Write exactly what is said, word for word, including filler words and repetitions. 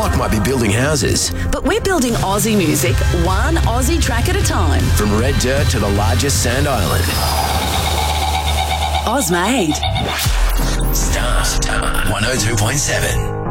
Block might be building houses. But we're building Aussie music, one Aussie track at a time. From red dirt to the largest sand island. Ozmade. Star one oh two point seven.